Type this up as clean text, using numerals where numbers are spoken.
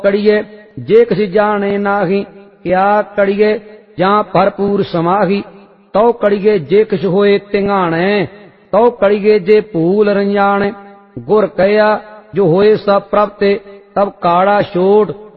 कड़िए जे किसी जाने नाही, क्या कड़िए जां भरपूर समाही। तो कड़िए जे किस होए तिंगाणे, तो कड़िए जे भूल रंजाने। गुर कया जो होए सब प्रभ ते, तब काड़ा छोड़